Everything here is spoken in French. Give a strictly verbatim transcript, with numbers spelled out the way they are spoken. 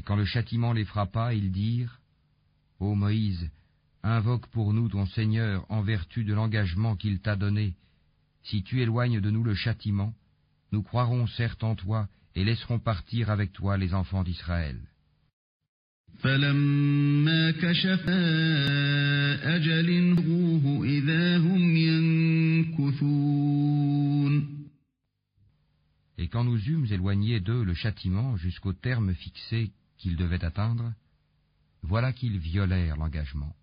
quand le châtiment les frappa, ils dirent : Ô Moïse, invoque pour nous ton Seigneur en vertu de l'engagement qu'il t'a donné. Si tu éloignes de nous le châtiment, nous croirons certes en toi et laisserons partir avec toi les enfants d'Israël. فَلَمَّا كَشَفَا أَجَلِهُ إِذَا هُمْ يَنكُثُونَ. Et quand nous eûmes éloigné d'eux le châtiment jusqu'au terme fixé qu'ils devaient atteindre, voilà qu'ils violèrent l'engagement.